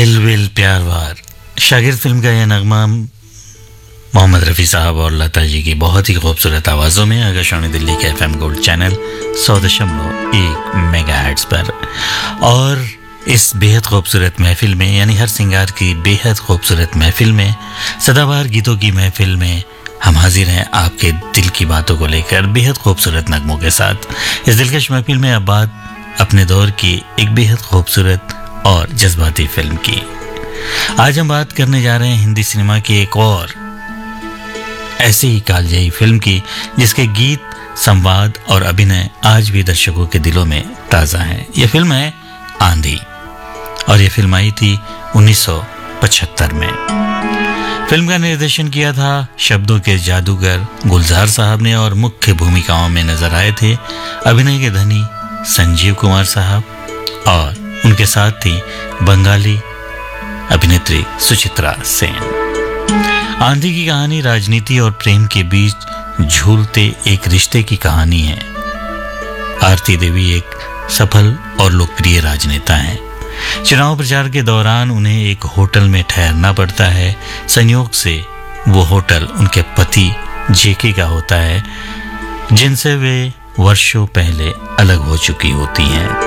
दिल विल प्यार वार शागिर्द फिल्म का यह नगमा मोहम्मद रफ़ी साहब और लता जी की बहुत ही खूबसूरत आवाज़ों में आकाशवाणी दिल्ली के FM गोल्ड चैनल 100.1 मेगाहर्ट्ज़ पर। और इस बेहद खूबसूरत महफिल में यानी हर सिंगार की बेहद खूबसूरत महफिल में, सदाबहार गीतों की महफिल में हम हाजिर हैं आपके दिल की बातों को लेकर बेहद खूबसूरत नगमों के साथ। इस दिलकश महफिल में अब बात अपने दौर की एक बेहद खूबसूरत और जज्बाती फिल्म की। आज हम बात करने जा रहे हैं हिंदी सिनेमा की एक और ऐसी ही कालजयी फिल्म की जिसके गीत, संवाद और अभिनय आज भी दर्शकों के दिलों में ताज़ा है। यह फिल्म है आंधी और यह फिल्म आई थी 1975 में। फिल्म का निर्देशन किया था शब्दों के जादूगर गुलजार साहब ने और मुख्य भूमिकाओं में नजर आए थे अभिनय के धनी संजीव कुमार साहब और उनके साथ थी बंगाली अभिनेत्री सुचित्रा सेन। आंधी की कहानी राजनीति और प्रेम के बीच झूलते एक रिश्ते की कहानी है। आरती देवी एक सफल और लोकप्रिय राजनेता हैं। चुनाव प्रचार के दौरान उन्हें एक होटल में ठहरना पड़ता है। संयोग से वो होटल उनके पति जेके का होता है, जिनसे वे वर्षों पहले अलग हो चुकी होती हैं।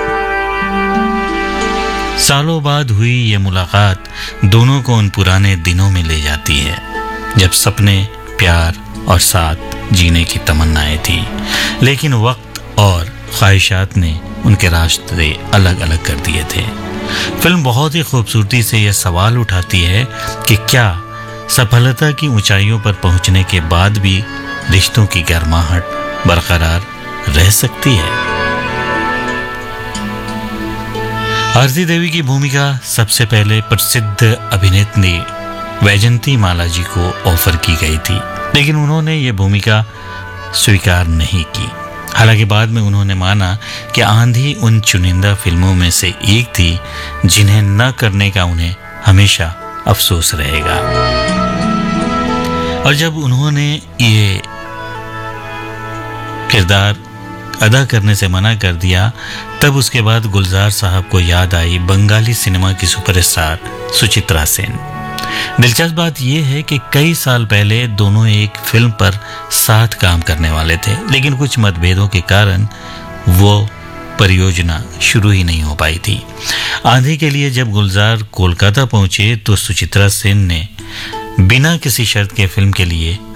सालों बाद हुई ये मुलाकात दोनों को उन पुराने दिनों में ले जाती है जब सपने, प्यार और साथ जीने की तमन्नाएं थी, लेकिन वक्त और ख्वाहिशात ने उनके रास्ते अलग अलग कर दिए थे। फिल्म बहुत ही खूबसूरती से यह सवाल उठाती है कि क्या सफलता की ऊंचाइयों पर पहुंचने के बाद भी रिश्तों की गर्माहट बरकरार रह सकती है। आरती देवी की भूमिका सबसे पहले प्रसिद्ध अभिनेत्री वैजंती माला जी को ऑफर की गई थी, लेकिन उन्होंने ये भूमिका स्वीकार नहीं की। हालांकि बाद में उन्होंने माना कि आंधी उन चुनिंदा फिल्मों में से एक थी जिन्हें न करने का उन्हें हमेशा अफसोस रहेगा। और जब उन्होंने ये किरदार अदा करने से मना कर दिया, तब उसके बाद गुलजार साहब को याद आई बंगाली सिनेमा की सुपरस्टार सुचित्रा सेन। दिलचस्प बात यह है कि कई साल पहले दोनों एक फिल्म पर साथ काम करने वाले थे, लेकिन कुछ मतभेदों के कारण वो परियोजना शुरू ही नहीं हो पाई थी। आंधी के लिए जब गुलजार कोलकाता पहुंचे तो सुचित्रा सेन ने बिना किसी शर्त के फिल्म के लिए